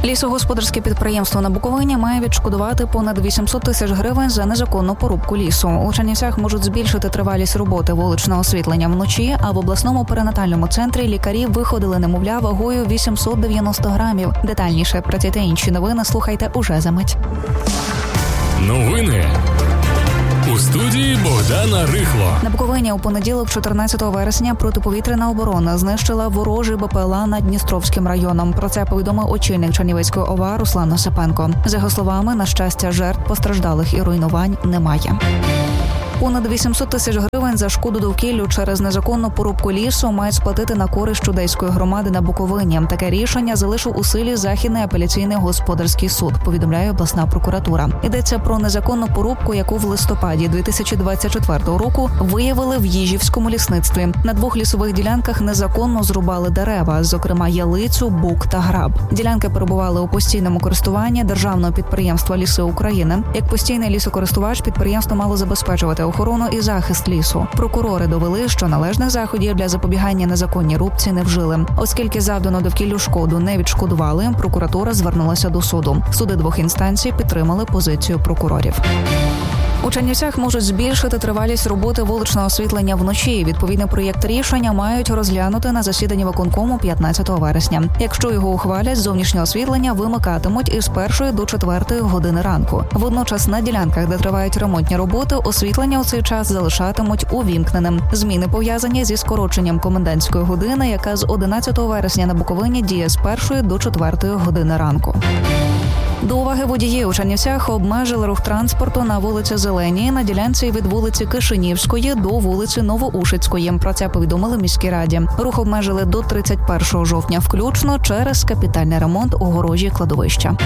Лісогосподарське підприємство на Буковині має відшкодувати понад 800 тисяч гривень за незаконну порубку лісу. У Чернівцях можуть збільшити тривалість роботи вуличного освітлення вночі, а в обласному перинатальному центрі лікарі виходили немовля вагою 890 грамів. Детальніше про ці та інші новини слухайте уже за мить. Новини. У студії Богдана Рихло. На Буковині у понеділок, 14 вересня, протиповітряна оборона знищила ворожий БПЛА над Дністровським районом. Про це повідомив очільник Чернівецької ОВА Руслан Осипенко. За його словами, на щастя, жертв, постраждалих і руйнувань немає. Понад 800 тисяч гривень за шкоду довкіллю через незаконну порубку лісу мають сплатити на користь Чудейської громади на Буковині. Таке рішення залишив у силі Західний апеляційний господарський суд, повідомляє обласна прокуратура. Йдеться про незаконну порубку, яку в листопаді 2024 року виявили в Їжівському лісництві. На 2 лісових ділянках незаконно зрубали дерева, зокрема ялицю, бук та граб. Ділянки перебували у постійному користуванні державного підприємства «Ліси України». Як постійний лісокористувач, підприємство мало забезпечувати охорону і захист лісу. Прокурори довели, що належних заходів для запобігання незаконній рубці не вжили. Оскільки завдану довкіллю шкоду не відшкодували, прокуратура звернулася до суду. Суди 2 інстанцій підтримали позицію прокурорів. У Чернівцях можуть збільшити тривалість роботи вуличного освітлення вночі. Відповідний проєкт рішення мають розглянути на засіданні виконкому 15 вересня. Якщо його ухвалять, зовнішнє освітлення вимикатимуть із 1 до 4 години ранку. Водночас на ділянках, де тривають ремонтні роботи, освітлення у цей час залишатимуть увімкненим. Зміни пов'язані зі скороченням комендантської години, яка з 11 вересня на Буковині діє з 1 до 4 години ранку. До уваги водіїв у Чернівцях обмежили рух транспорту на вулиці Зеленій на ділянці від вулиці Кишинівської до вулиці Новоушицької. Про це повідомили міській раді. Рух обмежили до 31 жовтня включно через капітальний ремонт огорожі кладовища.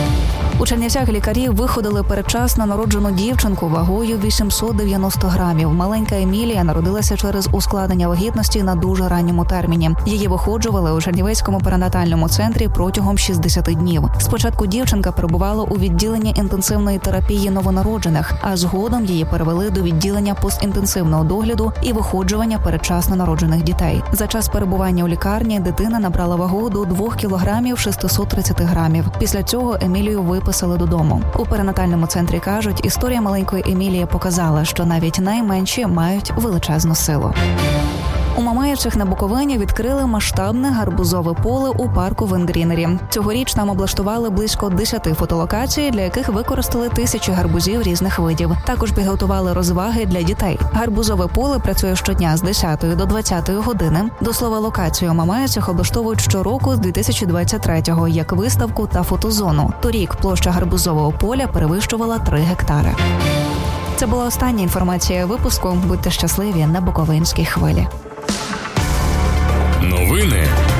У Чернівцях лікарі виходили передчасно народжену дівчинку вагою 890 грамів. Маленька Емілія народилася через ускладнення вагітності на дуже ранньому терміні. Її виходжували у Чернівецькому перинатальному центрі протягом 60 днів. Спочатку дівчинка перебувала у відділенні інтенсивної терапії новонароджених, а згодом її перевели до відділення постінтенсивного догляду і виходжування передчасно народжених дітей. За час перебування у лікарні дитина набрала вагу до 2 кілограмів 630 грамів. Після цього Емілію виписали додому. У перинатальному центрі кажуть, історія маленької Емілії показала, що навіть найменші мають величезну силу. У Мамаївцях на Буковині відкрили масштабне гарбузове поле у парку Венгрінері. Цьогоріч там облаштували близько 10 фотолокацій, для яких використали тисячі гарбузів різних видів. Також підготували розваги для дітей. Гарбузове поле працює щодня з 10 до 20 години. До слова, локацію у Мамаївцях облаштовують щороку з 2023-го як виставку та фотозону. Торік площа гарбузового поля перевищувала 3 гектари. Це була остання інформація випуску. Будьте щасливі на Буковинській хвилі. Новини